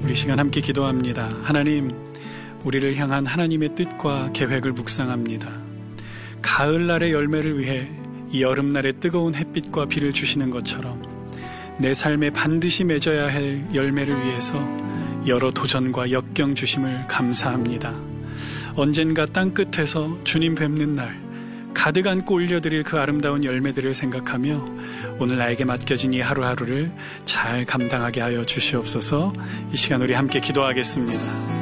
우리 시간 함께 기도합니다. 하나님, 우리를 향한 하나님의 뜻과 계획을 묵상합니다. 가을날의 열매를 위해 이 여름날의 뜨거운 햇빛과 비를 주시는 것처럼 내 삶에 반드시 맺어야 할 열매를 위해서 여러 도전과 역경 주심을 감사합니다. 언젠가 땅끝에서 주님 뵙는 날 가득 안고 올려드릴 그 아름다운 열매들을 생각하며 오늘 나에게 맡겨진 이 하루하루를 잘 감당하게 하여 주시옵소서. 이 시간 우리 함께 기도하겠습니다.